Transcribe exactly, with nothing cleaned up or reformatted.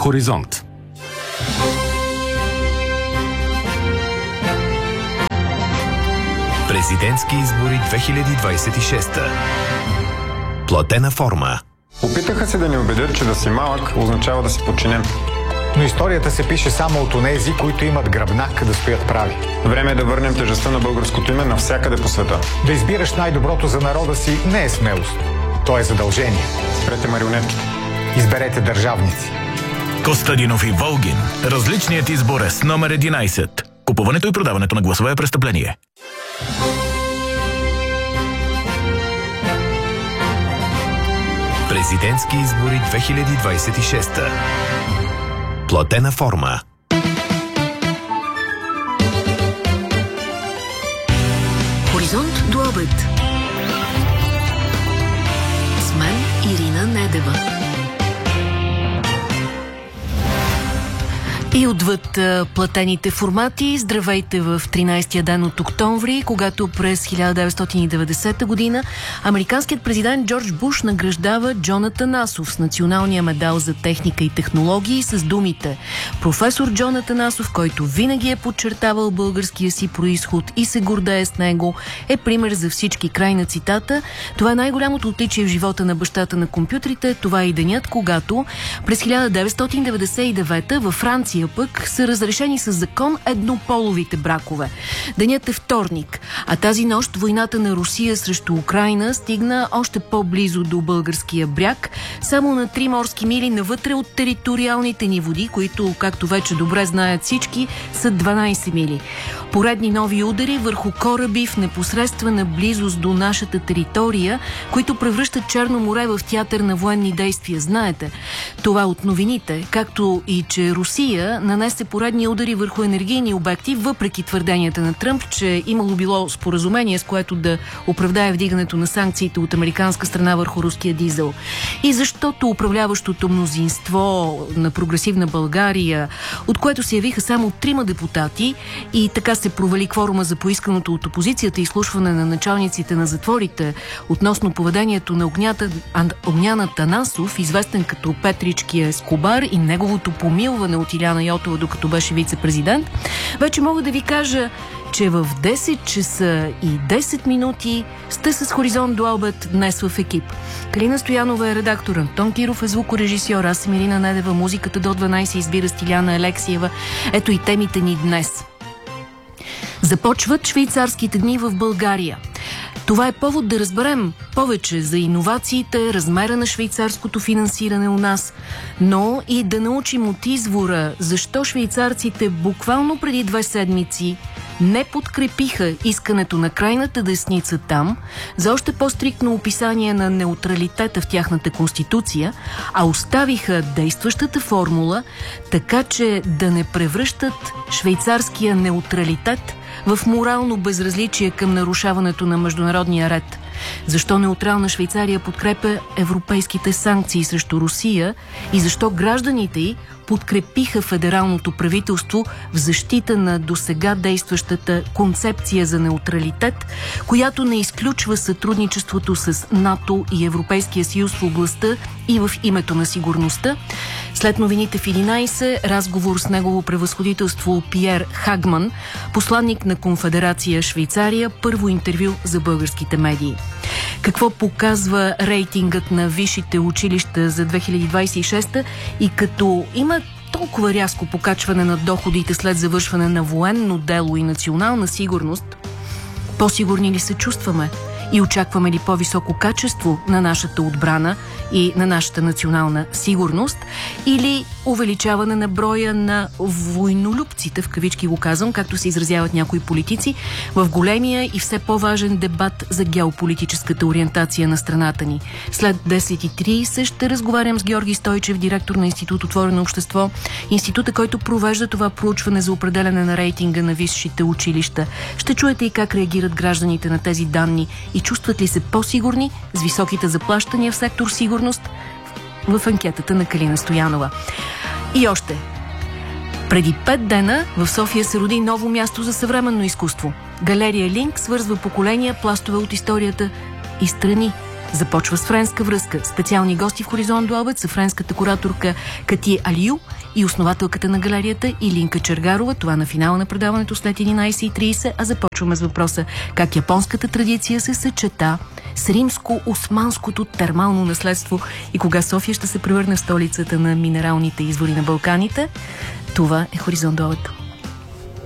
Хоризонт. Президентски избори две хиляди двадесет и шеста. Платена форма. Опитаха се да ни убедят, че да си малък означава да си подчинен. Но историята се пише само от онези, които имат гръбнак да стоят прави. Време е да върнем тежестта на българското име навсякъде по света. Да избираш най-доброто за народа си не е смелост. То е задължение. Спрете марионетките. Изберете държавници. Костадинов и Волгин. Различният избор е с номер единадесет. Купуването и продаването на гласове е престъпление. Президентски избори две хиляди двадесет и шеста. Платена форма. Хоризонт до обед. С мен Ирина Недева. И отвъд а, платените формати, здравейте в тринадесетия ден от октомври, когато през хиляда деветстотин и деветдесета година американският президент Джордж Буш награждава Джон Атанасов с националния медал за техника и технологии с думите: професор Джон Атанасов, който винаги е подчертавал българския си произход и се гордее с него, е пример за всички. Край на цитата. Това е най-голямото отличие в живота на бащата на компютрите. Това е и денят, когато през хиляда деветстотин деветдесет и девета във Франция пък са разрешени със закон еднополовите бракове. Денят е вторник, а тази нощ войната на Русия срещу Украйна стигна още по-близо до българския бряг, само на три морски мили навътре от териториалните ни води, които, както вече добре знаят всички, са дванадесет мили. Поредни нови удари върху кораби в непосредствена близост до нашата територия, които превръщат Черно море в театър на военни действия. Знаете това от новините, както и че Русия нанесе поредни удари върху енергийни обекти, въпреки твърденията на Тръмп, че имало било споразумение, с което да оправдае вдигането на санкциите от американска страна върху руския дизел. И защото управляващото мнозинство на прогресивна България, от което се явиха само трима депутати, и така се провали кворума за поисканото от опозицията изслушване на началниците на затворите относно поведението на Огнята, Огнян Атанасов, известен като Петричкия Ескобар, и неговото помилване от Иляна Йотова, докато беше вице-президент, вече мога да ви кажа, че в десет часа и десет минути сте с Хоризонт до обед днес в екип. Калина Стоянова е редактор, Антон Киров е звукорежисьор, аз съм Ирина Недева, музиката до дванадесет избира Стиляна Алексиева. Ето и темите ни днес. Започват швейцарските дни в България. Това е повод да разберем повече за иновациите, размера на швейцарското финансиране у нас, но и да научим от извора защо швейцарците буквално преди две седмици не подкрепиха искането на крайната десница там за още по-стриктно описание на неутралитета в тяхната конституция, а оставиха действащата формула, така че да не превръщат швейцарския неутралитет в морално безразличие към нарушаването на международния ред. Защо неутрална Швейцария подкрепя европейските санкции срещу Русия и защо гражданите й подкрепиха федералното правителство в защита на досега действащата концепция за неутралитет, която не изключва сътрудничеството с НАТО и Европейския съюз в областта и в името на сигурността. След новините в единадесет, разговор с негово превъзходителство Пиер Хагман, посланник на Конфедерация Швейцария, първо интервю за българските медии. Какво показва рейтингът на висшите училища за две хиляди двадесет и шеста и като има толкова рязко покачване на доходите след завършване на военно дело и национална сигурност, по-сигурни ли се чувстваме? И очакваме ли по-високо качество на нашата отбрана и на нашата национална сигурност, или увеличаване на броя на войнолюбците, в кавички го казвам, както се изразяват някои политици, в големия и все по-важен дебат за геополитическата ориентация на страната ни. След десет и тридесет ще разговарям с Георги Стойчев, директор на Институт Отворено общество, института, който провежда това проучване за определяне на рейтинга на висшите училища. Ще чуете и как реагират гражданите на тези данни и чувстват ли се по-сигурни с високите заплащания в сектор сигурност в анкетата на Калина Стоянова. И още. Преди пет дена в София се роди ново място за съвременно изкуство. Галерия Линк свързва поколения, пластове от историята и страни. започва с френска връзка. Специални гости в Хоризонт до обед са френската кураторка Катия Алию и основателката на галерията Илинка Чергарова. Това на финала на предаването след единайсет и трийсет, а започваме с въпроса как японската традиция се съчета с римско-османското термално наследство и кога София ще се превърне в столицата на минералните извори на Балканите. Това е Хоризонт до обед.